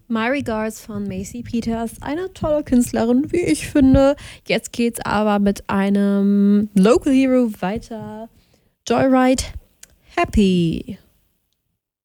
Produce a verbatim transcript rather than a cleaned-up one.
My Regards von Macy Peters, eine tolle Künstlerin, wie ich finde. Jetzt geht's aber mit einem Local Hero weiter. Joyride, Happy.